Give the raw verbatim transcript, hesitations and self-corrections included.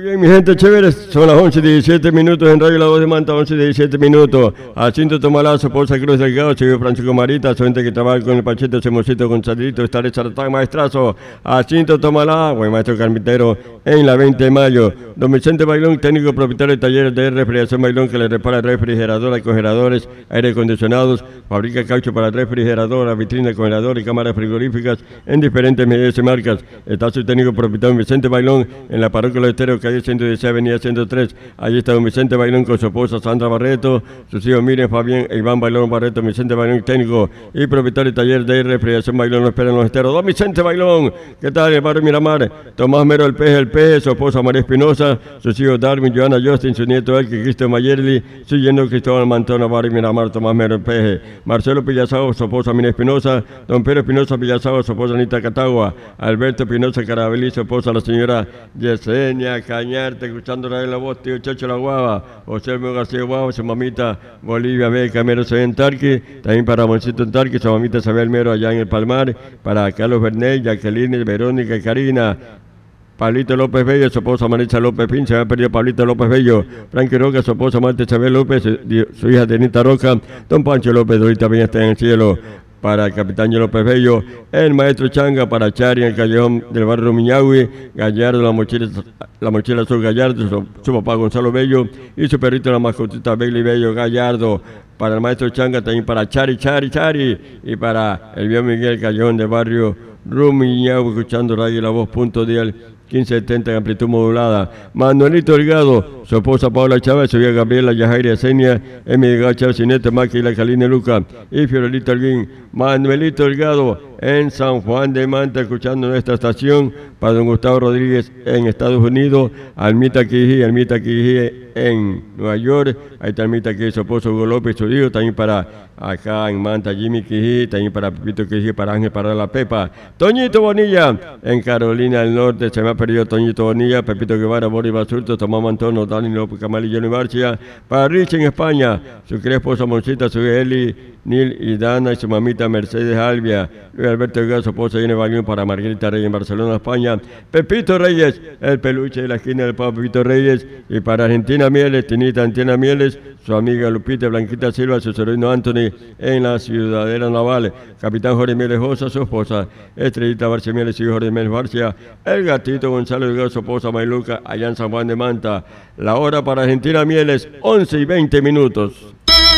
Muy bien, mi gente chévere, son las once y diecisiete minutos en Radio La Voz de Manta, once y diecisiete minutos. Jacinto Tomalazo, Poza Cruz Delgado, soy Francisco Marita, soy gente que trabaja con el Pachito, Semosito, Gonzalito, Estaré Charatán, Maestrazo. Jacinto Tomalá, buen maestro carpintero, en la veinte de mayo. Don Vicente Bailón, técnico propietario de talleres de refrigeración Bailón, que le repara refrigeradores, congeladores, aire acondicionados, fabrica caucho para refrigeradoras, vitrinas, congeladores y cámaras frigoríficas en diferentes medidas y marcas. Está su técnico propietario Vicente Bailón en la parroquia Los Esteros, calle ciento dieciséis, avenida ciento tres. Allí está don Vicente Bailón con su esposa Sandra Barreto, sus hijos Miriam, Fabián e Iván Bailón Barreto. Vicente Bailón, técnico y propietario de taller de refrigeración Bailón, lo esperan Los Esteros. Don Vicente Bailón, ¿qué tal? El barrio Miramar. Tomás Mero, el Peje, el Peje, su esposa María Espinosa, sus hijos Darwin, Joana, Justin, su nieto Elke, Cristo Mayerli, su yerno Cristóbal Mantona, barrio Miramar. Tomás Mero, el Peje. Marcelo Pillazao, su esposa María Espinosa, don Pedro Espinosa Pillazao, su esposa Anita Catagua, Alberto Espinosa Carabelí, su esposa la señora Yesenia Cañarte, escuchando la voz, tío Chacho La Guava, José Elmo García Guava, su mamita Bolivia Beca Mero Soy en Tarqui, también para Moncito en Tarqui, su mamita Isabel Mero allá en el Palmar, para Carlos Bernet, Jacqueline, Verónica y Karina. Pablito López Bello, su esposa Marisa López Pin, se había perdido Pablito López Bello, Frankie Roca, su esposa Marta Isabel López, su, su hija Denita Roca, don Pancho López, ahorita bien está en el cielo, para el capitán López Bello, el maestro Changa, para Chari en el callejón del barrio Miñahui, Gallardo, la mochila, la mochila azul Gallardo, su, su papá Gonzalo Bello, y su perrito la mascotita Bailey Bello Gallardo, para el maestro Changa, también para Chari, Chari, Chari, y para el viejo Miguel Callejón del barrio Rumiñahui, escuchando Radio La Voz, punto dial, quince setenta en amplitud modulada. Manuelito Delgado, su esposa Paula Chávez, su hija Gabriela Yajaira Esenia, Emi Delgado Chávez, Inete Maquila, Caline Luca y Fiorelito Alguín. Manuelito Delgado en San Juan de Manta, escuchando nuestra estación, para don Gustavo Rodríguez en Estados Unidos, Almita Quiji, Almita Quiji en Nueva York, ahí está Almita Quiji, su esposo Hugo López, su hijo, también para acá en Manta, Jimmy Quiji, también para Pepito Quiji, para Ángel, para la Pepa. Toñito Bonilla en Carolina del Norte, se me ha perdido Toñito Bonilla, Pepito Guevara, Boris Basurto, Tomás Mantono, Dani López Camal y Johnny Barcia. Para Rich en España, su querida esposa Moncita, su Eli, Nil y Dana y su mamita Mercedes Albia, Luis Alberto Delgado, su esposa Irene Balión, para Margarita Reyes en Barcelona, España. Pepito Reyes, el peluche de la esquina del Papa Pepito Reyes, y para Argentina Mieles, Tinita Antina Mieles, su amiga Lupita Blanquita Silva, su sobrino Anthony en la Ciudadela Naval, capitán Jorge Mieles Josa, su esposa Estrellita Barcia Mieles y Jorge Mieles Barcia, el gatito Gonzalo Delgado, su esposa Mayluca, allá en San Juan de Manta. La hora para Argentina Mieles, once y veinte minutos.